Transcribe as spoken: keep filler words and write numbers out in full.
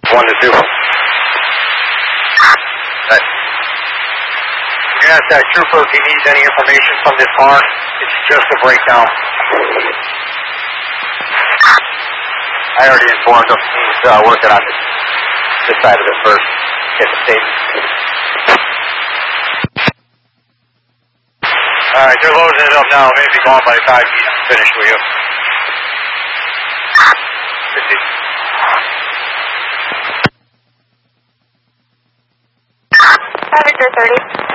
one to two. Right. You can ask that trooper if he needs any information from this car. It's just a breakdown. I already informed him. He's uh, working on this, this side of it first. Get the statement. Alright, they're loading it up now. Maybe gone by the time he's finished with you. fifty. Victor thirty.